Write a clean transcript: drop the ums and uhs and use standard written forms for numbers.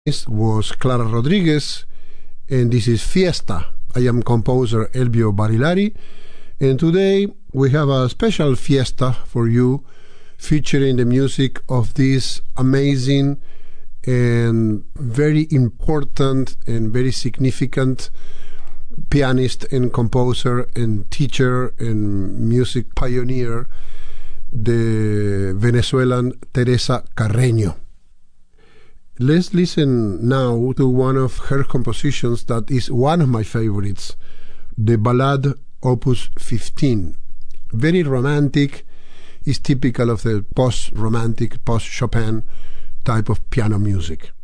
This was Clara Rodriguez, and this is Fiesta. I am composer Elvio Barilari, and today we have a special fiesta for you, featuring the music of this amazing and very important and very significant pianist and composer and teacher and music pioneer, the Venezuelan Teresa Carreño. Let's listen now to one of her compositions that is one of my favorites, the Ballade Opus 15. Very romantic, is typical of the post-romantic, post-Chopin type of piano music.